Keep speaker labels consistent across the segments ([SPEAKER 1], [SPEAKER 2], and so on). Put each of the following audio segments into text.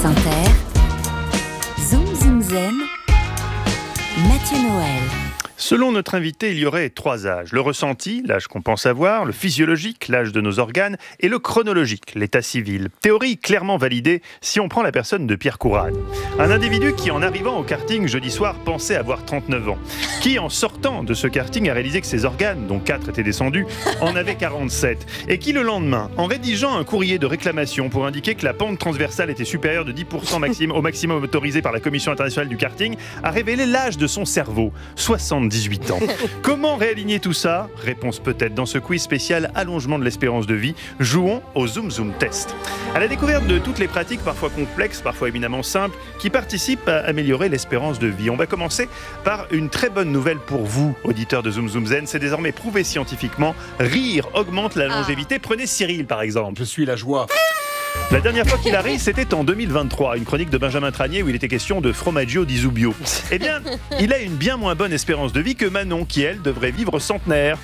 [SPEAKER 1] France Inter, Zoom Zoom Zen, Mathieu Noël.
[SPEAKER 2] Selon notre invité, il y aurait 3 âges. Le ressenti, l'âge qu'on pense avoir, le physiologique, l'âge de nos organes, et le chronologique, l'état civil. Théorie clairement validée si on prend la personne de Pierre Courade. Un individu qui, en arrivant au karting jeudi soir, pensait avoir 39 ans. Qui, en sortant de ce karting, a réalisé que ses organes, dont 4 étaient descendus, en avaient 47. Et qui, le lendemain, en rédigeant un courrier de réclamation pour indiquer que la pente transversale était supérieure de 10% au maximum autorisé par la Commission internationale du karting, a révélé l'âge de son cerveau, 78 ans. Comment réaligner tout ça? Réponse peut-être dans ce quiz spécial allongement de l'espérance de vie. Jouons au Zoom Zoom Test. À la découverte de toutes les pratiques, parfois complexes, parfois éminemment simples, qui participent à améliorer l'espérance de vie. On va commencer par une très bonne nouvelle pour vous, auditeurs de Zoom Zoom Zen. C'est désormais prouvé scientifiquement. Rire augmente la longévité. Prenez Cyril par exemple.
[SPEAKER 3] Je suis la joie.
[SPEAKER 2] La dernière fois qu'il a ri, c'était en 2023, une chronique de Benjamin Tranier où il était question de Fromaggio di Zubio. Eh bien, il a une bien moins bonne espérance de vie que Manon, qui elle devrait vivre centenaire.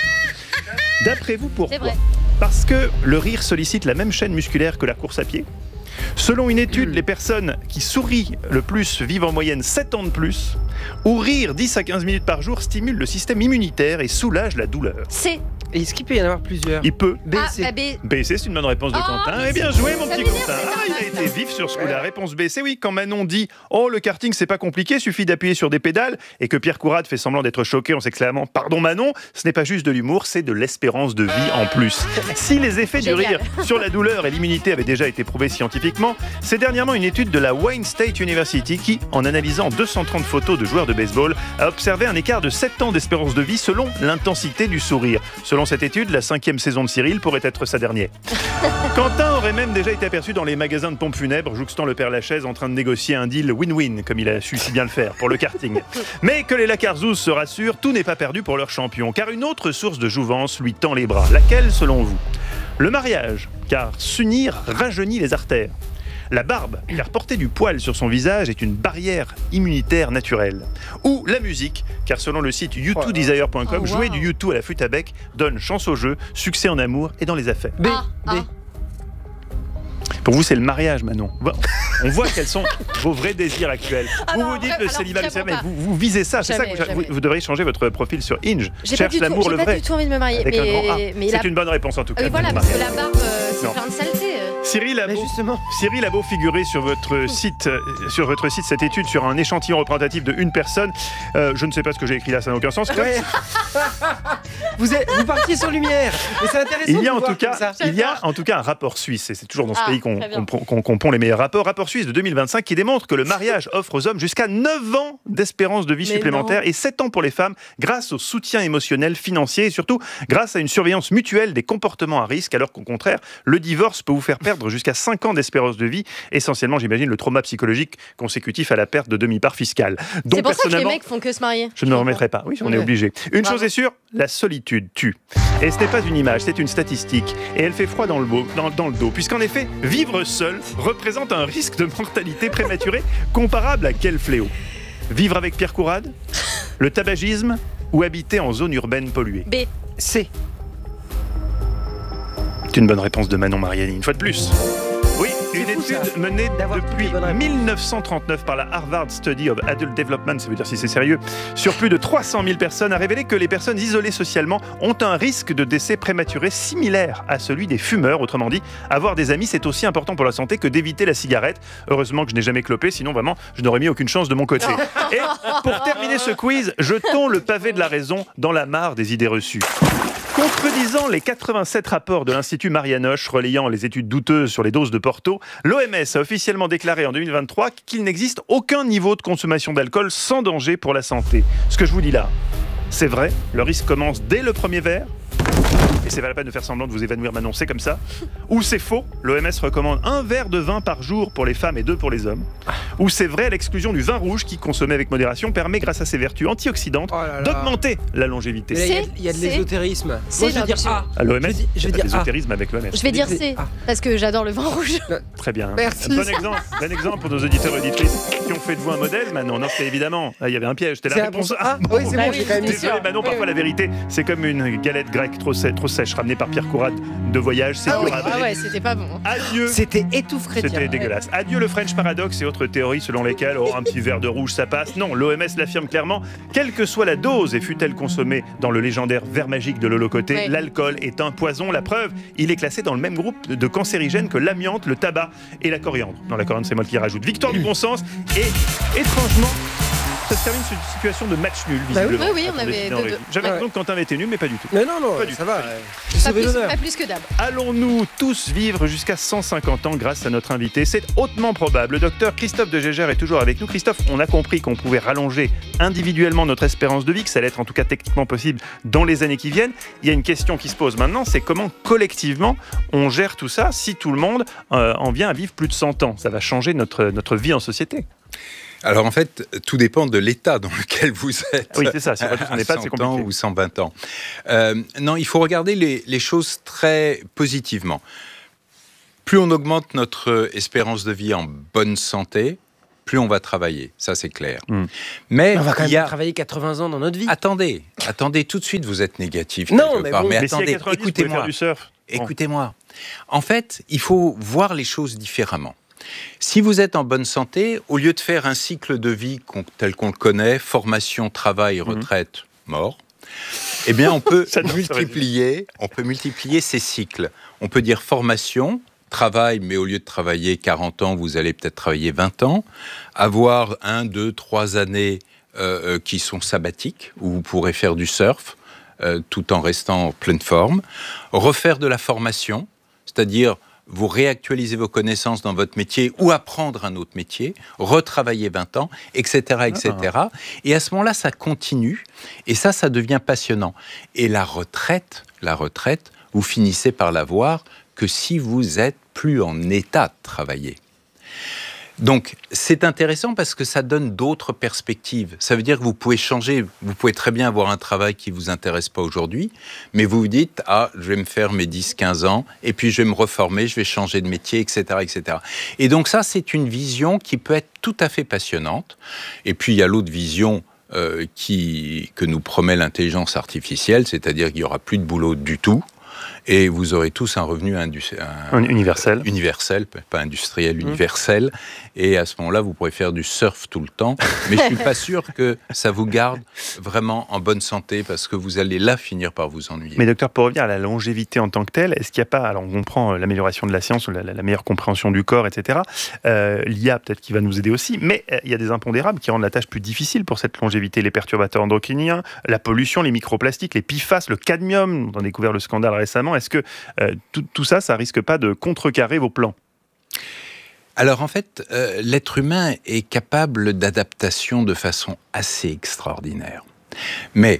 [SPEAKER 2] D'après vous, pourquoi? Parce que le rire sollicite la même chaîne musculaire que la course à pied. Selon une étude, les personnes qui sourient le plus vivent en moyenne 7 ans de plus, ou rire 10 à 15 minutes par jour stimule le système immunitaire et soulage la douleur.
[SPEAKER 4] C.
[SPEAKER 3] Et est-ce qu'il peut y en avoir plusieurs?
[SPEAKER 2] Il peut.
[SPEAKER 3] B, C.
[SPEAKER 2] B, C, c'est une bonne réponse de Quentin. Eh bien joué, mon petit Quentin. Il a été vif sur ce coup-là. Réponse B, c'est oui. Quand Manon dit « Oh, le karting, c'est pas compliqué, suffit d'appuyer sur des pédales » et que Pierre Courade fait semblant d'être choqué en s'exclamant « Pardon Manon », ce n'est pas juste de l'humour, c'est de l'espérance de vie en plus. Si les effets du rire sur la douleur et l'immunité avaient déjà été prouvés scientifiquement, c'est dernièrement une étude de la Wayne State University qui, en analysant 230 photos de joueurs de baseball, a observé un écart de 7 ans d'espérance de vie selon l'intensité du sourire. Selon cette étude, la 5e saison de Cyril pourrait être sa dernière. Quentin aurait même déjà été aperçu dans les magasins de pompes funèbres, jouxtant le Père Lachaise en train de négocier un deal win-win, comme il a su si bien le faire pour le karting. Mais que les Lacarzous se rassurent, tout n'est pas perdu pour leur champion, car une autre source de jouvence lui tend les bras. Laquelle, selon vous? Le mariage, car s'unir rajeunit les artères. La barbe, car porter du poil sur son visage est une barrière immunitaire naturelle. Ou la musique, car selon le site u2desire.com, jouer du U2 à la flûte à bec donne chance au jeu, succès en amour et dans les affaires.
[SPEAKER 3] B.
[SPEAKER 2] Pour vous, c'est le mariage, Manon. On voit quels sont vos vrais désirs actuels. Vous dites le célibat, mais vous visez ça. C'est ça que vous devriez changer votre profil sur Hinge. Cherche l'amour, le vrai.
[SPEAKER 4] J'ai pas du tout envie de me marier.
[SPEAKER 2] C'est une bonne réponse en tout cas.
[SPEAKER 4] Oui, voilà, parce que la barbe, c'est plein de saleté.
[SPEAKER 2] Cyril a beau figurer sur votre site cette étude sur un échantillon représentatif de une personne. Je ne sais pas ce que j'ai écrit là, ça n'a aucun sens.
[SPEAKER 3] Ouais. Vous partiez sur lumière, mais c'est intéressant.
[SPEAKER 2] Il y a en tout cas un rapport suisse, et c'est toujours dans ce pays qu'on pond les meilleurs rapports. Rapport suisse de 2025 qui démontre que le mariage offre aux hommes jusqu'à 9 ans d'espérance de vie supplémentaire et 7 ans pour les femmes grâce au soutien émotionnel, financier et surtout grâce à une surveillance mutuelle des comportements à risque, alors qu'au contraire, le divorce peut vous faire perdre jusqu'à 5 ans d'espérance de vie, essentiellement, j'imagine, le trauma psychologique consécutif à la perte de demi-part fiscale.
[SPEAKER 4] C'est pour ça que les mecs font que se marier.
[SPEAKER 2] Je ne me remettrai pas. Oui, on est obligé. Une chose est sûre, la solitude tue. Et ce n'est pas une image, c'est une statistique. Et elle fait froid dans le dos, puisqu'en effet, vivre seul représente un risque de mortalité prématurée comparable à quel fléau? Vivre avec Pierre Courade? Le tabagisme? Ou habiter en zone urbaine polluée?
[SPEAKER 4] B.
[SPEAKER 3] C.
[SPEAKER 2] C'est une bonne réponse de Manon Mariani, une fois de plus. Oui, une étude menée depuis 1939 par la Harvard Study of Adult Development, ça veut dire si c'est sérieux, sur plus de 300 000 personnes, a révélé que les personnes isolées socialement ont un risque de décès prématuré similaire à celui des fumeurs. Autrement dit, avoir des amis, c'est aussi important pour la santé que d'éviter la cigarette. Heureusement que je n'ai jamais clopé, sinon vraiment, je n'aurais mis aucune chance de mon côté. Et pour terminer ce quiz, jetons le pavé de la raison dans la mare des idées reçues. Contredisant les 87 rapports de l'Institut Marianoche relayant les études douteuses sur les doses de Porto, l'OMS a officiellement déclaré en 2023 qu'il n'existe aucun niveau de consommation d'alcool sans danger pour la santé. Ce que je vous dis là, c'est vrai, le risque commence dès le premier verre. Et c'est pas la peine de faire semblant de vous évanouir, Manon, c'est comme ça. Ou c'est faux, l'OMS recommande 1 verre de vin par jour pour les femmes et 2 pour les hommes. Ou c'est vrai, l'exclusion du vin rouge qui, consommé avec modération, permet, grâce à ses vertus antioxydantes, d'augmenter la longévité.
[SPEAKER 3] Il y a de l'ésotérisme. Moi, je vais dire A.
[SPEAKER 2] À l'OMS,
[SPEAKER 3] je vais dire
[SPEAKER 2] l'ésotérisme avec l'OMS.
[SPEAKER 4] Je vais dire C, parce que j'adore le vin rouge.
[SPEAKER 2] Très bien.
[SPEAKER 3] Merci.
[SPEAKER 2] Bon exemple pour nos auditeurs et auditrices. qui ont fait de vous un modèle, Manon. Non, c'est évidemment. Il y avait un piège. C'était
[SPEAKER 3] C'est
[SPEAKER 2] la
[SPEAKER 3] un
[SPEAKER 2] réponse
[SPEAKER 3] bon-
[SPEAKER 2] A.
[SPEAKER 3] Ah, oui, c'est
[SPEAKER 4] Bah
[SPEAKER 3] bon,
[SPEAKER 4] oui,
[SPEAKER 3] j'ai quand même
[SPEAKER 4] c'est
[SPEAKER 3] dit
[SPEAKER 2] Désolé,
[SPEAKER 4] sûr.
[SPEAKER 2] Manon,
[SPEAKER 4] Oui,
[SPEAKER 2] parfois
[SPEAKER 4] oui.
[SPEAKER 2] la vérité, c'est comme une galette grecque trop sèche ramenée par Pierre Courade de voyage. C'est dur à
[SPEAKER 4] Ah
[SPEAKER 2] avaler.
[SPEAKER 4] ouais, c'était pas bon.
[SPEAKER 2] Adieu.
[SPEAKER 3] C'était étouffe-chrétien.
[SPEAKER 2] C'était dégueulasse. Adieu le French Paradox et autres théories selon lesquelles un petit verre de rouge ça passe. Non, l'OMS l'affirme clairement, quelle que soit la dose et fût-elle consommée dans le légendaire verre magique de l'Holocoté,
[SPEAKER 4] Ouais.
[SPEAKER 2] l'alcool est un poison. La preuve, il est classé dans le même groupe de cancérigènes que l'amiante, le tabac et la coriandre. Non, la coriandre c'est moi qui rajoute. Victoire du bon sens et étrangement, ça se termine sur une situation de match nul visiblement.
[SPEAKER 4] oui, on
[SPEAKER 2] Attendez,
[SPEAKER 4] avait
[SPEAKER 2] non,
[SPEAKER 4] 2-2.
[SPEAKER 2] J'avais
[SPEAKER 3] Ouais.
[SPEAKER 2] l'impression que Quentin était nul, mais pas du tout.
[SPEAKER 3] Mais non,
[SPEAKER 2] Pas du
[SPEAKER 3] ça
[SPEAKER 2] tout.
[SPEAKER 3] va.
[SPEAKER 4] Pas plus que d'hab.
[SPEAKER 2] Allons-nous tous vivre jusqu'à 150 ans grâce à notre invité? C'est hautement probable. Le docteur Christophe de Gégère est toujours avec nous. Christophe, on a compris qu'on pouvait rallonger individuellement notre espérance de vie, que ça allait être en tout cas techniquement possible dans les années qui viennent. Il y a une question qui se pose maintenant, c'est comment collectivement on gère tout ça si tout le monde en vient à vivre plus de 100 ans? Ça va changer notre vie en société.
[SPEAKER 5] Alors en fait, tout dépend de l'état dans lequel vous êtes.
[SPEAKER 2] Oui, c'est ça. Si on va tous en
[SPEAKER 5] à
[SPEAKER 2] EHPAD, c'est
[SPEAKER 5] 100 ans
[SPEAKER 2] compliqué.
[SPEAKER 5] ou 120 ans. Non, il faut regarder les choses très positivement. Plus on augmente notre espérance de vie en bonne santé, plus on va travailler. Ça, c'est clair. Mais
[SPEAKER 3] On va quand
[SPEAKER 5] il y
[SPEAKER 3] même
[SPEAKER 5] a...
[SPEAKER 3] travailler 80 ans dans notre vie.
[SPEAKER 5] Attendez, tout de suite, vous êtes négatif.
[SPEAKER 3] Non,
[SPEAKER 5] quelque
[SPEAKER 3] mais
[SPEAKER 5] part.
[SPEAKER 3] bon.
[SPEAKER 2] Mais si à
[SPEAKER 5] attendez,
[SPEAKER 2] 90, vous pouvez
[SPEAKER 5] écoutez-moi.
[SPEAKER 2] faire du surf. Bon.
[SPEAKER 5] Écoutez-moi. En fait, il faut voir les choses différemment. Si vous êtes en bonne santé, au lieu de faire un cycle de vie tel qu'on le connaît, formation, travail, retraite, mort, eh bien on peut multiplier ces cycles. On peut dire formation, travail, mais au lieu de travailler 40 ans, vous allez peut-être travailler 20 ans, avoir 1, 2, 3 années qui sont sabbatiques, où vous pourrez faire du surf, tout en restant en pleine forme, refaire de la formation, c'est-à-dire vous réactualisez vos connaissances dans votre métier ou apprendre un autre métier, retravailler 20 ans, etc., etc. Et à ce moment-là, ça continue, et ça devient passionnant. Et la retraite, vous finissez par la voir que si vous êtes plus en état de travailler. Donc, c'est intéressant parce que ça donne d'autres perspectives. Ça veut dire que vous pouvez changer, vous pouvez très bien avoir un travail qui ne vous intéresse pas aujourd'hui, mais vous vous dites, je vais me faire mes 10-15 ans, et puis je vais me reformer, je vais changer de métier, etc., etc. Et donc ça, c'est une vision qui peut être tout à fait passionnante. Et puis, il y a l'autre vision que nous promet l'intelligence artificielle, c'est-à-dire qu'il n'y aura plus de boulot du tout, et vous aurez tous un revenu
[SPEAKER 2] universel.
[SPEAKER 5] Universel, pas industriel, universel. Et à ce moment-là, vous pourrez faire du surf tout le temps. Mais je ne suis pas sûr que ça vous garde vraiment en bonne santé parce que vous allez là finir par vous ennuyer.
[SPEAKER 2] Mais docteur, pour revenir à la longévité en tant que telle, est-ce qu'il n'y a pas, alors on comprend l'amélioration de la science, la meilleure compréhension du corps, etc. L'IA peut-être qui va nous aider aussi, mais il y a des impondérables qui rendent la tâche plus difficile pour cette longévité, les perturbateurs endocriniens, la pollution, les microplastiques, les PFAS, le cadmium, on a découvert le scandale récemment. Est-ce que tout ça risque pas de contrecarrer vos plans ?
[SPEAKER 5] Alors en fait, l'être humain est capable d'adaptation de façon assez extraordinaire. Mais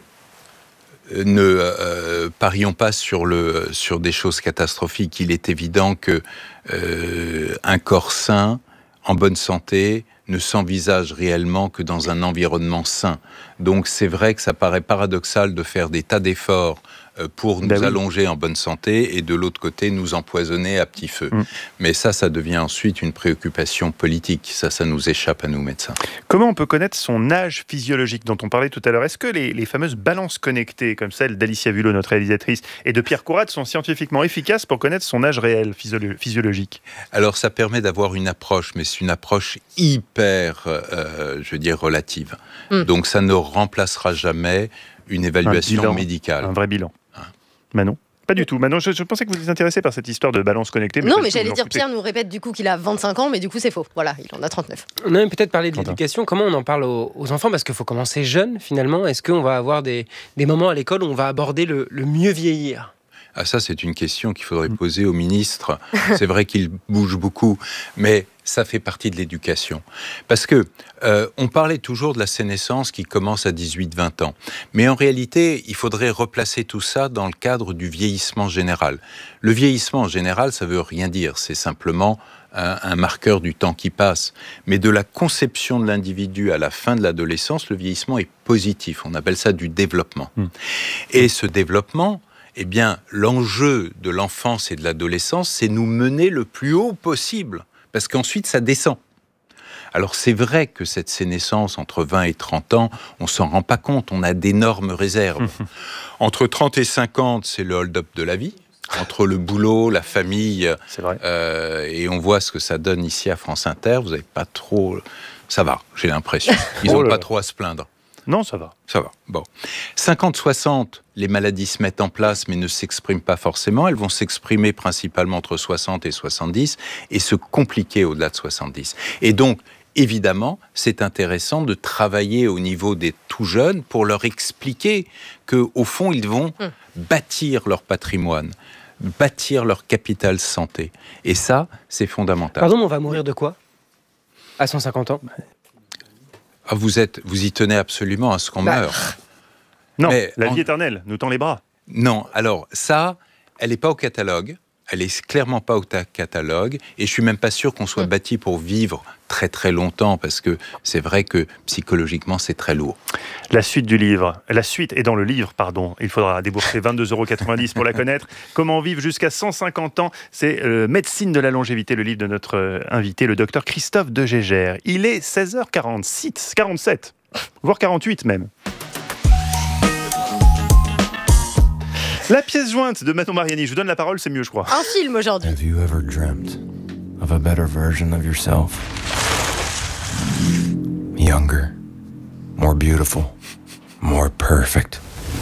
[SPEAKER 5] ne parions pas sur des choses catastrophiques. Il est évident que un corps sain, en bonne santé, ne s'envisage réellement que dans un environnement sain. Donc c'est vrai que ça paraît paradoxal de faire des tas d'efforts pour nous allonger en bonne santé et de l'autre côté nous empoisonner à petit feu. Mais ça devient ensuite une préoccupation politique. Ça nous échappe à nous médecins.
[SPEAKER 2] Comment on peut connaître son âge physiologique dont on parlait tout à l'heure? Est-ce que les fameuses balances connectées, comme celle d'Alicia Vulot, notre réalisatrice, et de Pierre Courade, sont scientifiquement efficaces pour connaître son âge réel physiologique?
[SPEAKER 5] Alors ça permet d'avoir une approche, mais c'est une approche hyper, relative. Donc ça ne remplacera jamais une évaluation médicale.
[SPEAKER 2] Un vrai bilan. Manon? Pas du tout. Manon, je pensais que vous étiez intéressé par cette histoire de balance connectée.
[SPEAKER 4] Non, mais j'allais dire, Pierre nous répète du coup qu'il a 25 ans, mais du coup c'est faux. Voilà, il en a 39.
[SPEAKER 3] On a peut-être parlé de l'éducation. Comment on en parle aux enfants? Parce qu'il faut commencer jeune, finalement. Est-ce qu'on va avoir des moments à l'école où on va aborder le mieux vieillir?
[SPEAKER 5] Ah, ça, c'est une question qu'il faudrait poser au ministre. C'est vrai qu'il bouge beaucoup, mais ça fait partie de l'éducation. Parce que on parlait toujours de la sénescence qui commence à 18-20 ans. Mais en réalité, il faudrait replacer tout ça dans le cadre du vieillissement général. Le vieillissement en général, ça veut rien dire. C'est simplement un marqueur du temps qui passe. Mais de la conception de l'individu à la fin de l'adolescence, le vieillissement est positif. On appelle ça du développement. Et ce développement, eh bien, l'enjeu de l'enfance et de l'adolescence, c'est nous mener le plus haut possible, parce qu'ensuite, ça descend. Alors c'est vrai que cette sénescence entre 20 et 30 ans, on s'en rend pas compte, on a d'énormes réserves. Entre 30 et 50, c'est le hold-up de la vie. Entre le boulot, la famille,
[SPEAKER 2] C'est vrai.
[SPEAKER 5] et on voit ce que ça donne ici à France Inter, vous n'avez pas trop... Ça va, j'ai l'impression. Ils n'ont pas trop à se plaindre.
[SPEAKER 2] Non, ça va.
[SPEAKER 5] Ça va, bon. 50-60, les maladies se mettent en place mais ne s'expriment pas forcément. Elles vont s'exprimer principalement entre 60 et 70 et se compliquer au-delà de 70. Et donc, évidemment, c'est intéressant de travailler au niveau des tout jeunes pour leur expliquer qu'au fond, ils vont bâtir leur patrimoine, bâtir leur capital santé. Et ça, c'est fondamental.
[SPEAKER 3] Pardon, mais on va mourir de quoi à 150 ans?
[SPEAKER 5] Ah, vous y tenez absolument à ce qu'on meure.
[SPEAKER 2] Non,
[SPEAKER 5] Mais
[SPEAKER 2] la vie éternelle nous tend les bras.
[SPEAKER 5] Non, alors ça, elle n'est pas au catalogue. Elle est clairement pas au catalogue. Et je suis même pas sûr qu'on soit bâti pour vivre très très longtemps, parce que c'est vrai que psychologiquement, c'est très lourd.
[SPEAKER 2] La suite est dans le livre, pardon. Il faudra débourser 22,90 € pour la connaître. Comment vivre jusqu'à 150 ans? C'est Médecine de la longévité, le livre de notre invité, le docteur Christophe de Gégère. Il est 16h47, voire 48 même. La pièce jointe de Manon Mariani. Je vous donne la parole, c'est mieux, je crois.
[SPEAKER 4] Un film aujourd'hui.
[SPEAKER 6] Have you ever dreamt of a better version of yourself? Younger, more beautiful, more perfect.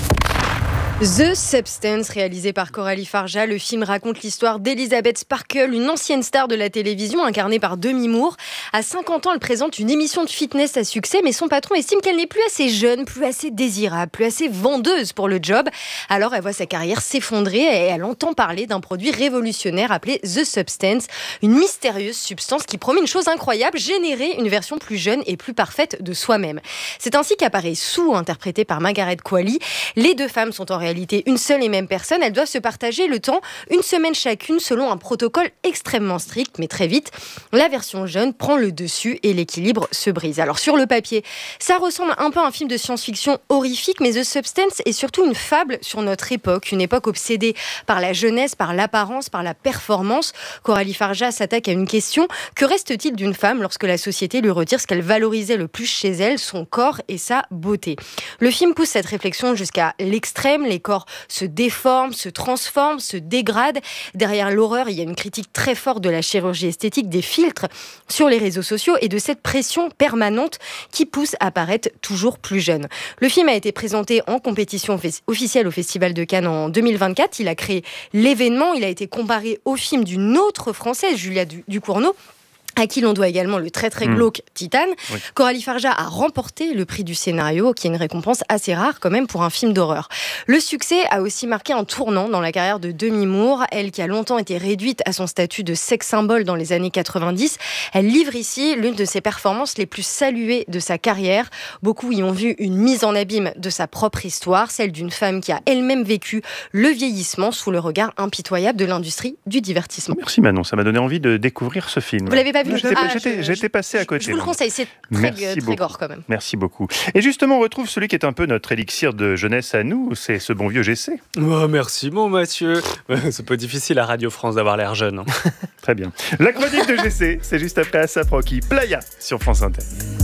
[SPEAKER 4] The Substance, réalisé par Coralie Farja. Le film raconte l'histoire d'Elizabeth Sparkle, une ancienne star de la télévision incarnée par Demi Moore. À 50 ans, elle présente une émission de fitness à succès, mais son patron estime qu'elle n'est plus assez jeune, plus assez désirable, plus assez vendeuse pour le job. Alors elle voit sa carrière s'effondrer et elle entend parler d'un produit révolutionnaire appelé The Substance, une mystérieuse substance qui promet une chose incroyable, générer une version plus jeune et plus parfaite de soi-même. C'est ainsi qu'apparaît Sue, interprétée par Margaret Qualley. Les deux femmes sont en réalité une seule et même personne. Elles doivent se partager le temps, une semaine chacune, selon un protocole extrêmement strict. Mais très vite, la version jeune prend le dessus et l'équilibre se brise. Alors sur le papier, ça ressemble un peu à un film de science-fiction horrifique, mais The Substance est surtout une fable sur notre époque. Une époque obsédée par la jeunesse, par l'apparence, par la performance. Coralie Farja s'attaque à une question. Que reste-t-il d'une femme lorsque la société lui retire ce qu'elle valorisait le plus chez elle, son corps et sa beauté? Le film pousse cette réflexion jusqu'à l'extrême. Les corps se déforment, se transforment, se dégradent. Derrière l'horreur, il y a une critique très forte de la chirurgie esthétique, des filtres sur les réseaux sociaux et de cette pression permanente qui pousse à paraître toujours plus jeune. Le film a été présenté en compétition officielle au Festival de Cannes en 2024. Il a créé l'événement. Il a été comparé au film d'une autre Française, Julia Ducournau, à qui l'on doit également le très très glauque Titane. Oui. Coralie Farja a remporté le prix du scénario, qui est une récompense assez rare quand même pour un film d'horreur. Le succès a aussi marqué un tournant dans la carrière de Demi Moore, elle qui a longtemps été réduite à son statut de sex symbole dans les années 90. Elle livre ici l'une de ses performances les plus saluées de sa carrière. Beaucoup y ont vu une mise en abîme de sa propre histoire, celle d'une femme qui a elle-même vécu le vieillissement sous le regard impitoyable de l'industrie du divertissement.
[SPEAKER 2] Merci Manon, ça m'a donné envie de découvrir ce film.
[SPEAKER 4] Vous l'avez pas vu?
[SPEAKER 2] J'étais passé à côté.
[SPEAKER 4] Je vous le conseille, c'est très gore quand même.
[SPEAKER 2] Merci beaucoup. Et justement, on retrouve celui qui est un peu notre élixir de jeunesse à nous, c'est ce bon vieux GC.
[SPEAKER 7] Oh, merci mon Mathieu. C'est pas difficile à Radio France d'avoir l'air jeune. Hein.
[SPEAKER 2] Très bien. La chronique de GC, c'est juste après Asap Rocky, Playa sur France Inter.